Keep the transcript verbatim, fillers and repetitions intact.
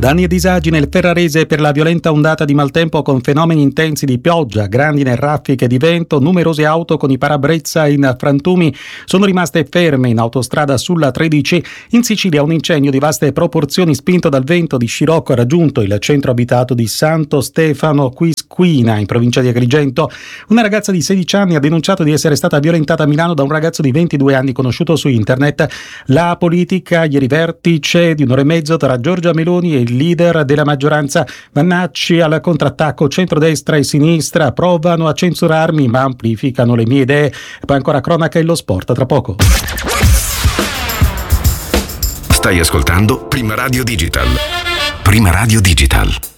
Danni e disagi nel Ferrarese per la violenta ondata di maltempo con fenomeni intensi di pioggia, grandine e raffiche di vento. Numerose auto con i parabrezza in frantumi sono rimaste ferme in autostrada sulla tredici. In Sicilia un incendio di vaste proporzioni spinto dal vento di scirocco ha raggiunto il centro abitato di Santo Stefano Quisquina in provincia di Agrigento. Una ragazza di sedici anni ha denunciato di essere stata violentata a Milano da un ragazzo di ventidue anni conosciuto su internet. La politica, ieri vertice di un'ora e mezzo tra Giorgia Meloni e il leader della maggioranza Vannacci. Al contrattacco centrodestra e sinistra provano a censurarmi ma amplificano le mie idee. E poi ancora cronaca e lo sport tra poco. Stai ascoltando Prima Radio Digital. Prima Radio Digital.